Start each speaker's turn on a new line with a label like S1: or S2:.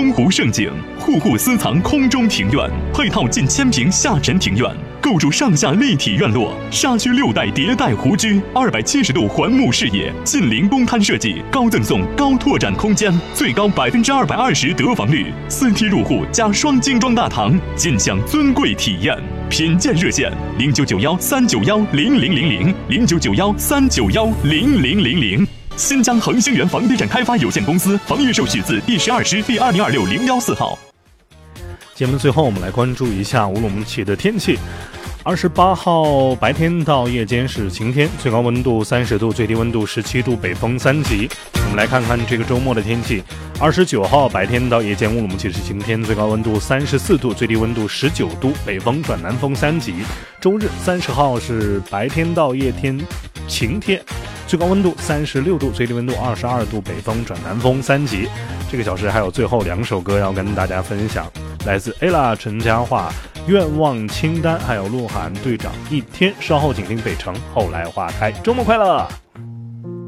S1: 东湖胜景，户户私藏空中庭院，配套近1000平下沉庭院，构筑上下立体院落，沙区6代迭代湖居，270度环幕视野，近邻公摊设计，高赠送高拓展空间，最高220%得房率，4梯入户加双精装大堂，尽享尊贵体验。品鉴热线0991391000，0991391000。新疆恒星源房地产开发有限公司房预售许字第12师第2026014号。
S2: 节目的最后，我们来关注一下乌鲁木齐的天气。28号白天到夜间是晴天，最高温度30度，最低温度17度，北风3级。我们来看看这个周末的天气。29号白天到夜间乌鲁木齐是晴天，最高温度34度，最低温度19度，北风转南风3级。周日30号是白天到夜天晴天，最高温度36度，最低温度22度，北风转南风3级。这个小时还有最后2首歌要跟大家分享，来自 ella 陈嘉桦愿望清单，还有鹿晗队长一天。稍后请听北城后来花开。周末快乐。